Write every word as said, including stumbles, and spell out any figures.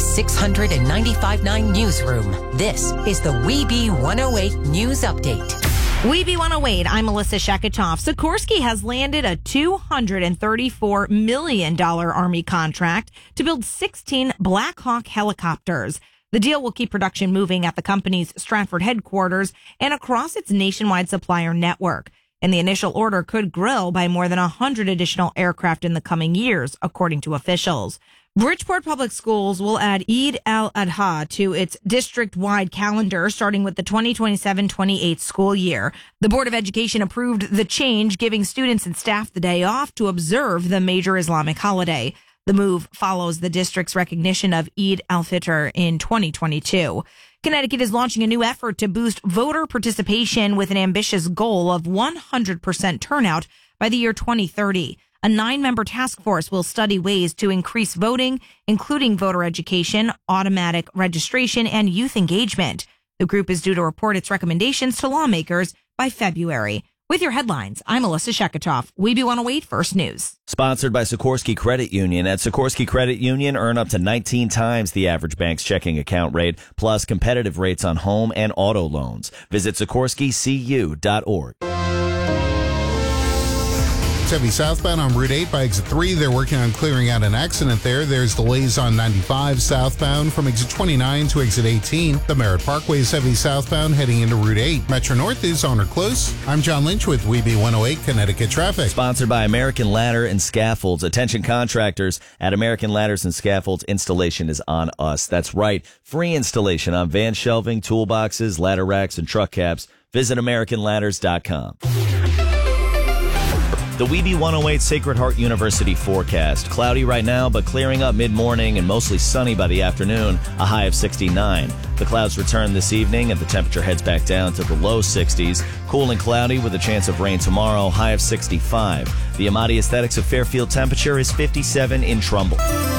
six ninety-five point nine Newsroom. This is the Weeby one oh eight News Update. Weeby one oh eight, I'm Melissa Sheketoff. Sikorsky has landed a two hundred thirty-four million dollars Army contract to build sixteen Black Hawk helicopters. The deal will keep production moving at the company's Stratford headquarters and across its nationwide supplier network. And the initial order could grow by more than one hundred additional aircraft in the coming years, according to officials. Bridgeport Public Schools will add Eid al-Adha to its district-wide calendar starting with the twenty twenty-seven twenty-eight school year. The Board of Education approved the change, giving students and staff the day off to observe the major Islamic holiday. The move follows the district's recognition of Eid al-Fitr in twenty twenty-two. Connecticut is launching a new effort to boost voter participation with an ambitious goal of one hundred percent turnout by the year twenty thirty. A nine-member task force will study ways to increase voting, including voter education, automatic registration, and youth engagement. The group is due to report its recommendations to lawmakers by February. With your headlines, I'm Melissa Sheketoff. Weeby one oh eight First News. Sponsored by Sikorsky Credit Union. At Sikorsky Credit Union, earn up to nineteen times the average bank's checking account rate, plus competitive rates on home and auto loans. Visit Sikorsky C U dot org. Heavy southbound on Route eight by exit three. They're working on clearing out an accident there. There's delays on ninety-five southbound from exit twenty-nine to exit eighteen. The Merritt Parkway is heavy southbound heading into Route eight. Metro North is on or close. I'm John Lynch with Weeby one oh eight Connecticut Traffic. Sponsored by American Ladder and Scaffolds. Attention contractors, at American Ladders and Scaffolds, installation is on us. That's right. Free installation on van shelving, toolboxes, ladder racks, and truck caps. Visit American Ladders dot com. The Weeby one oh eight Sacred Heart University forecast. Cloudy right now, but clearing up mid-morning and mostly sunny by the afternoon, a high of sixty-nine. The clouds return this evening and the temperature heads back down to the low sixties. Cool and cloudy with a chance of rain tomorrow, high of sixty-five. The Amati Aesthetics of Fairfield temperature is fifty-seven in Trumbull.